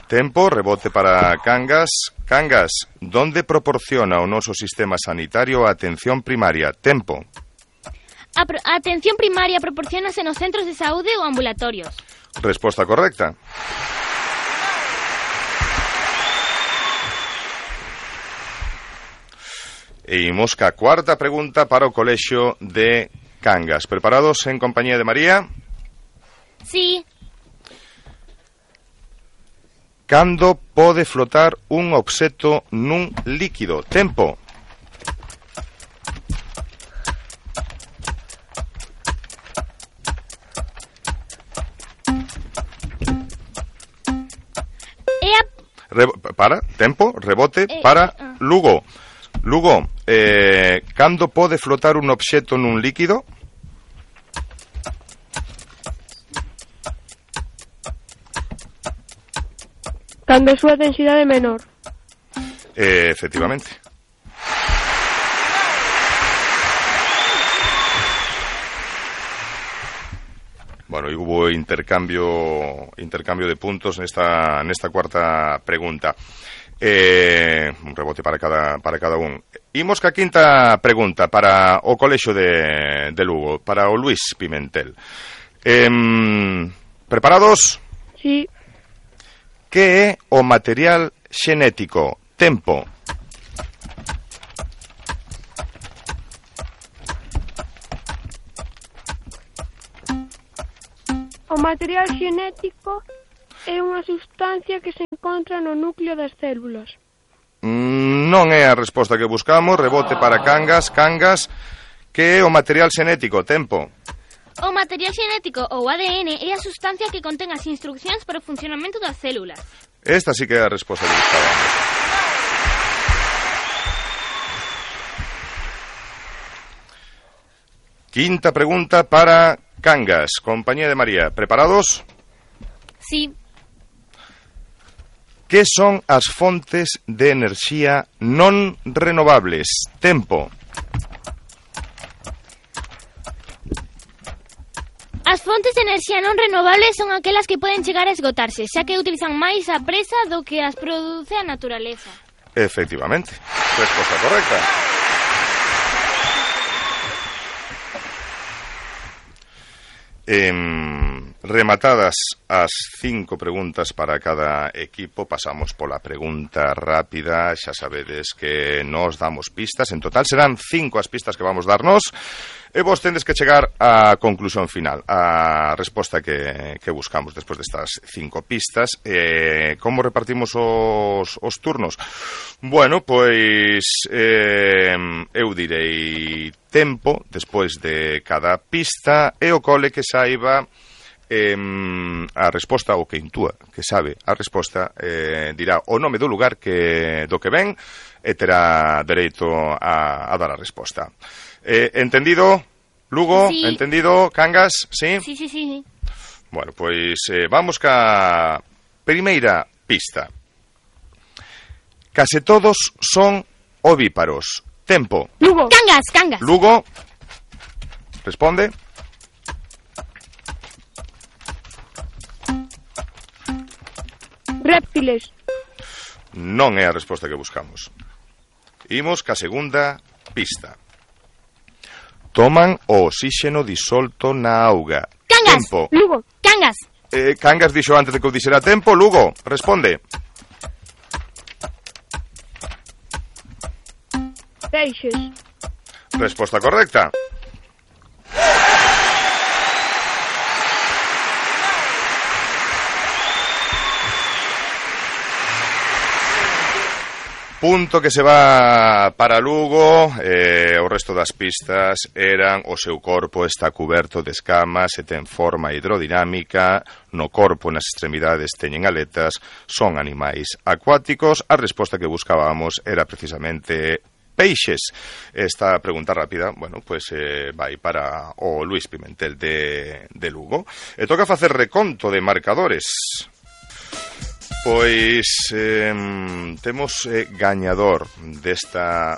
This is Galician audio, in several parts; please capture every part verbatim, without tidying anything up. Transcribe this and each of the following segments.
Tempo, rebote para Cangas. Cangas, ¿dónde proporciona o noso sistema sanitario a atención primaria? Tempo. A, a atención primaria proporcionase nos centros de saúde ou ambulatorios. Resposta correcta. E imos ca cuarta pregunta para o colexio de Cangas. Preparados en compañía de María? Sí. Cando pode flotar un obxecto nun líquido? Tempo. E a... Re... Para, tempo, rebote, eh, para, ah. Lugo. Lugo, eh, cando pode flotar un obxecto nun líquido? Cando a súa densidade é menor. Eh, efectivamente. Bueno, e hubo intercambio intercambio de puntos nesta nesta cuarta pregunta. Eh, un rebote para cada para cada un. Imos ca quinta pregunta para o colexio de, de Lugo, para o Luís Pimentel. Eh, preparados? Sí. Que é o material xenético? Tempo. O material xenético é unha sustancia que se encontra no núcleo das células. Mm, non é a resposta que buscamos. Rebote para Cangas. Cangas, que é o material xenético? Tempo. O material xenético ou A D N é a sustancia que contén as instruccións para o funcionamento das células. Esta sí que é a resposta que buscábamos. Quinta pregunta para Cangas, compañía de María. ¿Preparados? Sí. Que son as fontes de enerxía non renovables? Tempo. As fontes de enerxía non renovables son aquelas que poden chegar a esgotarse, xa que utilizan máis a presa do que as produce a naturaleza. Efectivamente. Resposta correcta. Eh, rematadas as cinco preguntas para cada equipo, pasamos pola pregunta rápida. Xa sabedes que nos damos pistas. En total serán cinco as pistas que vamos darnos, e vos tendes que chegar á conclusión final, a resposta que, que buscamos despois destas cinco pistas. Eh, como repartimos os, os turnos? Bueno, pois eh, eu direi tempo despois de cada pista, e o cole que saiba eh, a resposta, ou que intúa que sabe a resposta, eh, dirá o nome do lugar que do que ven e terá dereito a, a dar a resposta. Eh, ¿Entendido, Lugo? Sí. ¿Entendido, Cangas? ¿Sí? Sí, sí, sí. Bueno, pois eh, vamos ca primeira pista. Case todos son ovíparos. Tempo. Lugo. Cangas, Cangas. Lugo. Responde. Réptiles. Non é a resposta que buscamos. Imos ca segunda pista. Toman o oxígeno disolto na auga. Cangas. Tempo. Lugo. Cangas. Eh, Cangas dixo antes de que o dixera tempo. Lugo, responde. Peixes. Resposta correcta. Punto que se va para Lugo. eh, O resto das pistas eran: o seu corpo está cuberto de escamas e ten forma hidrodinámica, no corpo nas extremidades teñen aletas, son animais acuáticos. A resposta que buscábamos era precisamente peixes. Esta pregunta rápida, bueno, pues eh, vai para o Luís Pimentel de, de Lugo. E toca facer reconto de marcadores. Pois eh, temos eh, gañador desta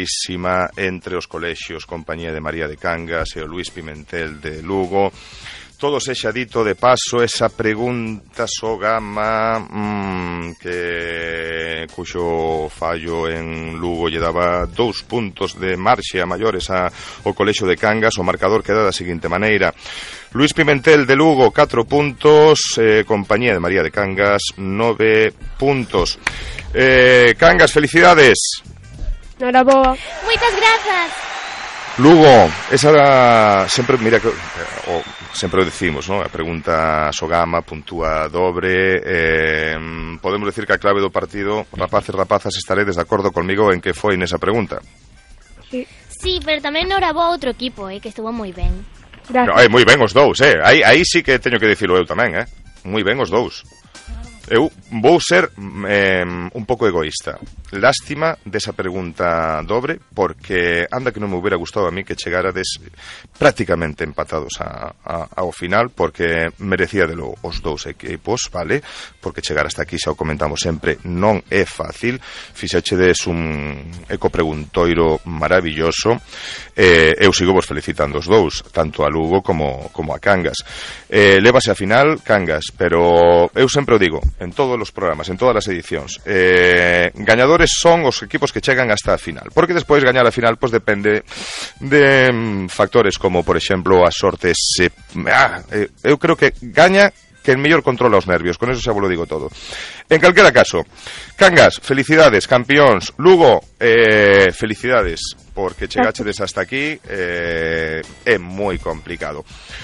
finalísima entre os colexios Compañía de María de Cangas e o Luís Pimentel de Lugo. todo sexa dito de paso, esa pregunta Sogama mmm, que cuxo fallo en Lugo lle daba dous puntos de marxe a maiores a, o Colexio de Cangas. O marcador queda da seguinte maneira: Luis Pimentel de Lugo catro puntos, eh, compañía de María de Cangas nove puntos. eh, Cangas, felicidades. Noraboa. Moitas grazas. Lugo, esa era sempre, mira que o, sempre o decimos, ¿no? A pregunta Sogama puntúa dobre. eh, podemos decir que a clave do partido, rapaces, rapazas, estaredes de acordo conmigo en que foi nesa pregunta. Sí. Sí, pero tamén noraboa outro equipo, eh, que estuvo moi ben. Gracias. No, eh, moi ben os dous, eh. Aí, aí sí que teño que dicilo eu tamén, eh. Moi ben os dous. Eu vou ser eh, un pouco egoísta. Lástima desa pregunta dobre, porque anda que non me hubiera gustado a mí que chegárades prácticamente empatados a, a, ao final, porque merecía de lo os dous equipos, vale? Porque chegar hasta aquí, xa o comentamos sempre, non é fácil. Fixachedes un ecopreguntoiro maravilloso. eh, eu sigo vos felicitando os dous, tanto a Lugo como, como a Cangas. eh, Lévase a final Cangas, pero eu sempre o digo en todos os programas, en todas as edicións, eh, gañadores son os equipos que chegan hasta a final, porque despois gañar a final pois depende de mm, factores como, por exemplo, a sorte se, ah, eh, eu creo que gaña que el mellor controla os nervios, con eso xa vos lo digo todo. En calquera caso, Cangas, felicidades, campións. Lugo, eh, felicidades, porque chegachedes hasta aquí, eh, é moi complicado.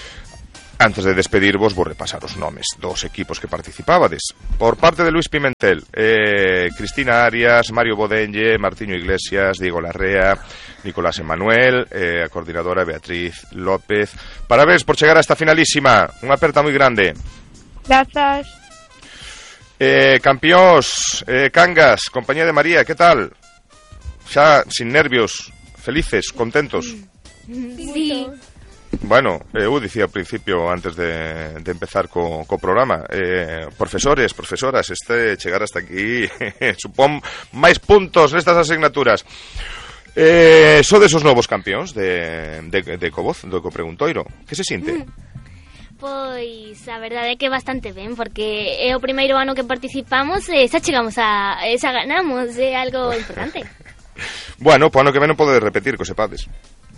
Antes de despedirvos, vou repasar os nomes dos equipos que participábades. Por parte de Luis Pimentel, eh, Cristina Arias, Mario Bodenlle, Martiño Iglesias, Diego Larrea, Nicolás Emanuel, eh, a coordinadora Beatriz López. Parabéns por chegar a esta finalísima. Unha aperta moi grande. Gracias. Eh, campións, eh, Cangas, compañía de María, que tal? Xa sin nervios, felices, contentos? Sí. Bueno, eu dicía ao principio, antes de, de empezar co, co programa, eh, profesores, profesoras, este chegar hasta aquí supón máis puntos nestas asignaturas. Eh, sodes os novos campións de, de, de Ecovoz, do Ecopreguntoiro. Que se sinte? Mm. Pois a verdade é que bastante ben, porque é o primeiro ano que participamos e xa chegamos a... xa ganamos, é algo importante. Bueno, po ano que ven non pode repetir, que sepades.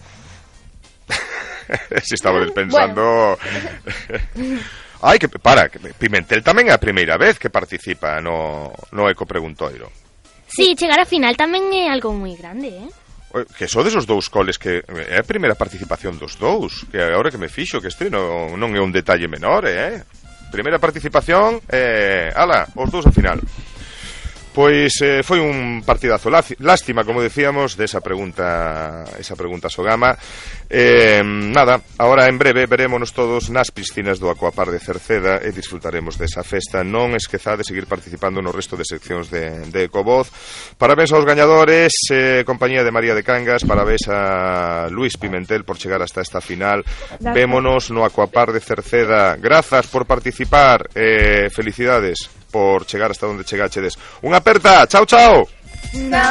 Si estabades pensando... Bueno. Ai, que para, que Pimentel tamén é a primeira vez que participa no, no Ecopreguntoiro. Sí, chegar a final tamén é algo moi grande, eh? Que sodes os dous coles que é a primeira participación dos dous, que agora que me fixo que este non, non é un detalle menor, eh? Primeira participación, eh, ala, os dous a final. Pois eh, foi un partidazo. Lástima, como decíamos, desa pregunta, esa pregunta Sogama. Eh, nada, ahora en breve verémonos todos nas piscinas do Aquapar de Cerceda e disfrutaremos desa festa. Non esquezade de seguir participando no resto de seccións de, de Ecovoz. Parabéns aos gañadores, eh, compañía de María de Cangas, parabéns a Luis Pimentel por chegar hasta esta final. Gracias. Vémonos no Aquapar de Cerceda. Grazas por participar, eh, felicidades por chegar hasta onde chegachedes. Unha aperta, chao, chao. No.